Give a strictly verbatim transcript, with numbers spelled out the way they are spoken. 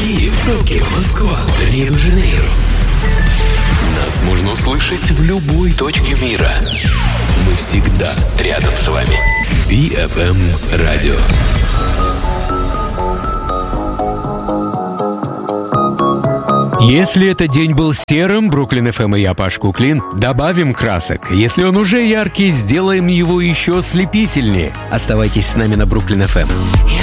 Киев, Токио, Москва, Рио-де-Жанейро. Нас можно услышать в любой точке мира. Мы всегда рядом с вами. би эф эм Радио. Если этот день был серым, Бруклин эф эм и я, Паш Куклин, добавим красок. Если он уже яркий, сделаем его еще ослепительнее. Оставайтесь с нами на Бруклин эф эм.